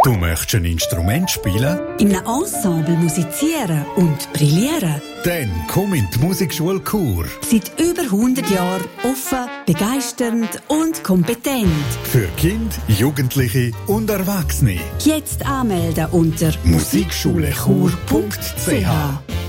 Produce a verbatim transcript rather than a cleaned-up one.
Du möchtest ein Instrument spielen? In einem Ensemble musizieren und brillieren? Dann komm in die Musikschule Chur. Seit über hundert Jahren offen, begeisternd und kompetent. Für Kinder, Jugendliche und Erwachsene. Jetzt anmelden unter musikschulechur punkt c h.